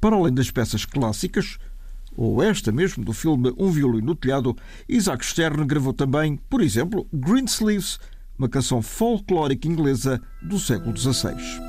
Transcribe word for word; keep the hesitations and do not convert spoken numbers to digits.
Para além das peças clássicas, ou esta mesmo do filme Um Violino no Telhado, Isaac Stern gravou também, por exemplo, Greensleeves, uma canção folclórica inglesa do século dezasseis.